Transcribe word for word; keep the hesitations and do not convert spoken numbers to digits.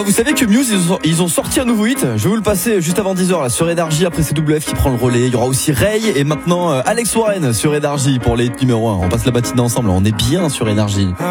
Ah, vous savez que Muse, ils ont, ils ont sorti un nouveau hit. Je vais vous le passer juste avant dix heures là, sur Énergie. Après, c'est W F qui prend le relais. Il y aura aussi Ray et maintenant euh, Alex Warren sur Énergie pour les hits numéro un. On passe la matinée ensemble. On est bien sur Énergie.